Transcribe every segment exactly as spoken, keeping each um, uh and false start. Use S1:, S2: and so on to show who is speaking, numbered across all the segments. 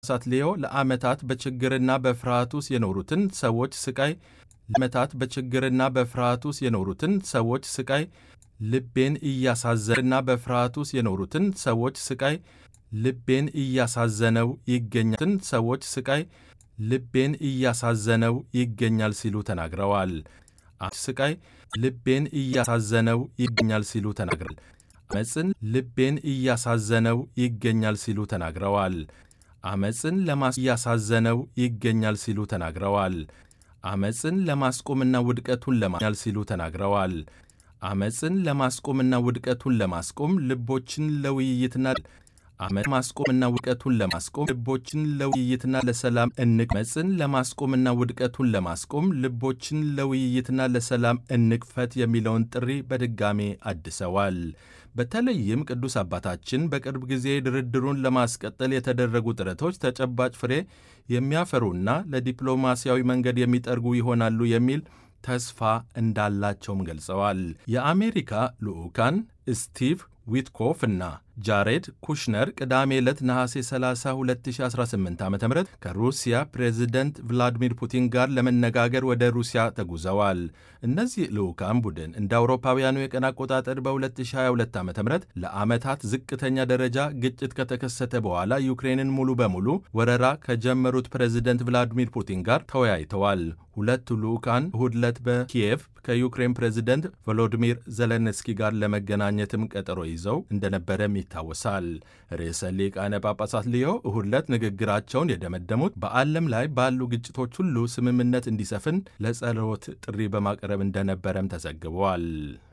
S1: ጳጳሳት ሊዮ ለዓመታት በችግርና በፍርሃት ውስጥ የኖሩትን ሰዎች ስቃይ ለዓመታት በችግርና በፍርሃት ውስጥ የኖሩትን ሰዎች ስቃይ ልቤን እያሳዘነና በፍርሃት ውስጥ የኖሩትን ሰዎች ስቃይ ልቤን እያሳዘነው ይገኛል ሰዎች ስቃይ ልቤን እያሳዘነው ይገኛል ሲሉ ተናግረዋል። ስቃይ ልቤን እያሳዘነው ይገኛል ሲሉ ተናግረዋል። አመጽን ልቤን እያሳዘነው ይገኛል ሲሉ ተናግረዋል። አመጽን ለማስ እያሳዘነው ይገኛል ሲሉ ተናግረዋል። አመጽን ለማስቆምና ውድቀቱን ለማኛል ሲሉ ተናግረዋል። አመጽን ለማስቆምና ውድቀቱን ለማስቆም ልቦችን ለውይይትና አመጽ ማስቆምና ውድቀቱን ለማስቆም ልቦችን ለውይይትና ለሰላም እንቅ አመጽን ለማስቆምና ውድቀቱን ለማስቆም ልቦችን ለውይይትና ለሰላም እንክፈት የሚለውን ጥሪ በድጋሜ አድሰዋል። በተለይም ቅዱስ አባታችን በቅርብ ጊዜ ድርድሩን ለማስቀጠል የተደረጉ ጥረቶች ተጨባጭ ፍሬ የሚያፈሩና ለዲፕሎማሲያዊ መንገድ የሚጠርጉ ይሆናሉ የሚል ተስፋ እንዳላቸውም ገልጸዋል። የአሜሪካ ልዑካን ስቲቭ ዊትኮፍ እና ጃሬድ ኩሽነር ቅዳሜ ዕለት ነሐሴ ሰላሳ ሁለት ሺህ አስራ ስምንት ዓ.ም ከሩሲያ ፕሬዝደንት ቭላዲሚር ፑቲን ጋር ለመነጋገር ወደ ሩሲያ ተጉዘዋል። እነዚህ ልዑካን ቡድን እንደ አውሮፓውያኑ የቀን አቆጣጠር በ2022 ዓ.ም ለዓመታት ዝቅተኛ ደረጃ ግጭት ከተከሰተ በኋላ ዩክሬንን ሙሉ በሙሉ ወረራ ከጀመሩት ፕሬዝደንት ቭላዲሚር ፑቲን ጋር ተወያይተዋል። ሁለቱ ልዑካን እሁድ ዕለት በኪየቭ ከዩክሬን ፕሬዝደንት ቮሎዲሚር ዜሌንስኪ ጋር ለመገናኘትም ቀጠሮ ይዘው እንደነበረም ይታወሳል። ርዕሰ ሊቃነ ጳጳሳት ሊዮ እሁድ ዕለት ንግግራቸውን የደመደሙት በዓለም ላይ ባሉ ግጭቶች ሁሉ ስምምነት እንዲሰፍን ለጸሎት ጥሪ በማቅረብ እንደነበረም ተዘግቧል።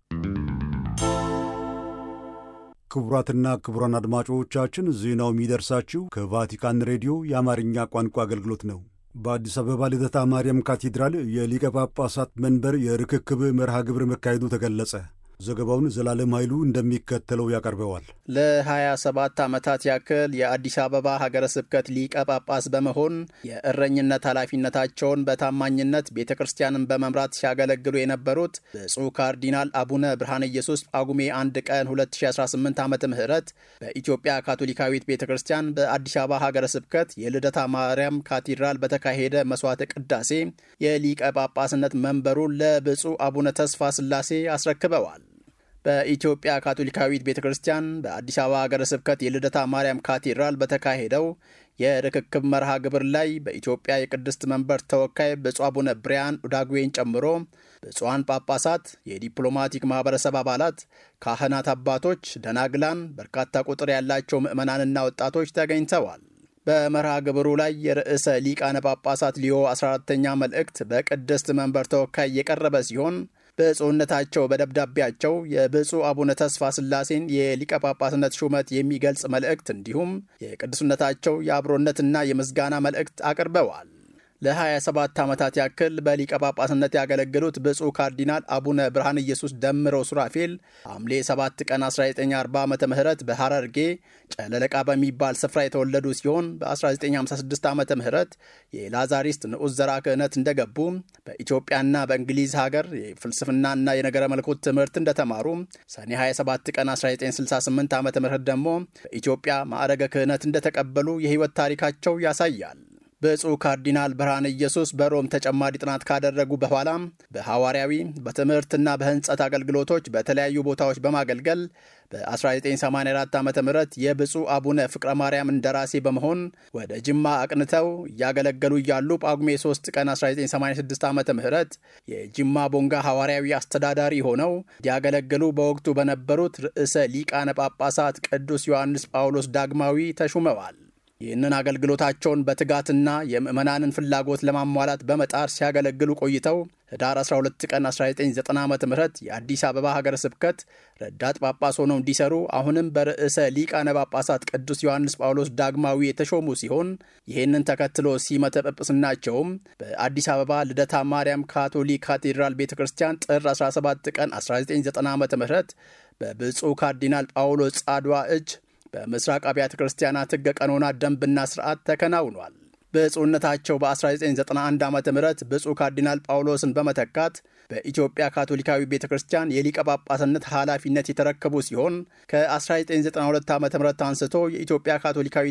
S2: ክቡራትና ክቡራን አድማጮቻችን ዜናው የሚደርሳችሁ ከቫቲካን ሬዲዮ የአማርኛ ቋንቋ አገልግሎት ነው። በአዲስ አበባ ልደታ ማርያም ካቴድራል የሊቀ ጳጳሳት መንበር የርክክብ መርሃ ግብር መካሄዱ ተገለጸ። ዘገባውን ዘላለም ኃይሉ እንደሚከተለው ያቀርበዋል።
S3: ለሀያ ሰባት ዓመታት ያክል የአዲስ አበባ ሀገረ ስብከት ሊቀ ጳጳስ በመሆን የእረኝነት ኃላፊነታቸውን በታማኝነት ቤተ ክርስቲያንን በመምራት ሲያገለግሉ የነበሩት ብፁዕ ካርዲናል አቡነ ብርሃነ ኢየሱስ ጳጉሜ አንድ ቀን ሁለት ሺህ አስራ ስምንት ዓመተ ምህረት በኢትዮጵያ ካቶሊካዊት ቤተ ክርስቲያን በአዲስ አበባ ሀገረ ስብከት የልደታ ማርያም ካቴድራል በተካሄደ መስዋዕተ ቅዳሴ የሊቀ ጳጳስነት መንበሩን ለብፁዕ አቡነ ተስፋ ሥላሴ አስረክበዋል። በኢትዮጵያ ካቶሊካዊት ቤተ ክርስቲያን በአዲስ አበባ ሀገረ ስብከት የልደታ ማርያም ካቴድራል በተካሄደው የርክክብ መርሃ ግብር ላይ በኢትዮጵያ የቅድስት መንበር ተወካይ ብፁዕ አቡነ ብርያን ኡዳጉዌን ጨምሮ ብፁዓን ጳጳሳት፣ የዲፕሎማቲክ ማህበረሰብ አባላት፣ ካህናት አባቶች፣ ደናግላን፣ በርካታ ቁጥር ያላቸው ምዕመናንና ወጣቶች ተገኝተዋል። በመርሃ ግብሩ ላይ የርዕሰ ሊቃነ ጳጳሳት ሊዮ አስራ አራተኛ መልእክት በቅድስት መንበር ተወካይ የቀረበ ሲሆን ብፁዕነታቸው በደብዳቤያቸው የብፁዕ አቡነ ተስፋ ሥላሴን የሊቀ ጳጳስነት ሹመት የሚገልጽ መልእክት እንዲሁም የቅዱስነታቸው የአብሮነትና የምስጋና መልእክት አቅርበዋል። ለሀያ ሰባት ዓመታት ያክል በሊቀ ጳጳስነት ያገለገሉት ብፁዕ ካርዲናል አቡነ ብርሃነ ኢየሱስ ደምረው ሱራፌል ሐምሌ ሰባት ቀን አስራ ዘጠኝ አርባ ዓመተ ምህረት በሐረርጌ ጨለለቃ በሚባል ስፍራ የተወለዱ ሲሆን በ1956 ዓመተ ምህረት የላዛሪስት ንዑስ ዘርዓ ክህነት እንደገቡ በኢትዮጵያና በእንግሊዝ ሀገር የፍልስፍናና የነገረ መለኮት ትምህርት እንደተማሩ ሰኔ ሀያ ሰባት ቀን አስራ ዘጠኝ ስልሳ ስምንት ዓመተ ምህረት ደግሞ በኢትዮጵያ ማዕረገ ክህነት እንደተቀበሉ የሕይወት ታሪካቸው ያሳያል። ብፁዕ ካርዲናል ብርሃነ ኢየሱስ በሮም ተጨማሪ ጥናት ካደረጉ በኋላም በሐዋርያዊ በትምህርትና በህንጸት አገልግሎቶች በተለያዩ ቦታዎች በማገልገል በ1984 ዓመተ ምህረት የብፁዕ አቡነ ፍቅረ ማርያም እንደራሴ በመሆን ወደ ጅማ አቅንተው እያገለገሉ እያሉ ጳጉሜ ሶስት ቀን አስራ ዘጠኝ ሰማንያ ስድስት ዓመተ ምህረት የጅማ ቦንጋ ሐዋርያዊ አስተዳዳሪ ሆነው እንዲያገለግሉ በወቅቱ በነበሩት ርዕሰ ሊቃነ ጳጳሳት ቅዱስ ዮሐንስ ጳውሎስ ዳግማዊ ተሹመዋል። ይህንን አገልግሎታቸውን በትጋትና የምዕመናንን ፍላጎት ለማሟላት በመጣር ሲያገለግሉ ቆይተው ህዳር አስራ ሁለት ቀን አስራ ዘጠኝ ዘጠና ዓመተ ምህረት የአዲስ አበባ ሀገረ ስብከት ረዳት ጳጳስ ሆነው እንዲሰሩ አሁንም በርዕሰ ሊቃነ ጳጳሳት ቅዱስ ዮሐንስ ጳውሎስ ዳግማዊ የተሾሙ ሲሆን ይህንን ተከትሎ ሲመተ ጵጵስናቸውም በአዲስ አበባ ልደታ ማርያም ካቶሊክ ካቴድራል ቤተ ክርስቲያን ጥር አስራ ሰባት ቀን አስራ ዘጠኝ ዘጠና ዓመተ ምህረት በብፁዕ ካርዲናል ጳውሎስ ጻድዋ እጅ በምስራቅ አብያተ ክርስቲያናት ሕገ ቀኖና ደንብና ሥርዓት ተከናውኗል። ብፁዕነታቸው በ1991 ዓመተ ምህረት ብፁዕ ካርዲናል ጳውሎስን በመተካት በኢትዮጵያ ካቶሊካዊ ቤተክርስቲያን የሊቀ ጳጳስነት ኃላፊነት የተረከቡ ሲሆን ከ1992 ዓመተ ምህረት አንስቶ የኢትዮጵያ ካቶሊካዊ